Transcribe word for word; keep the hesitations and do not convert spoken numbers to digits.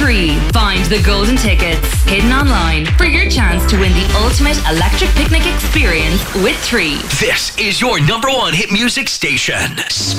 Three. Find the golden tickets hidden online for your chance to win the ultimate electric picnic experience with Three. This is your number one hit music station.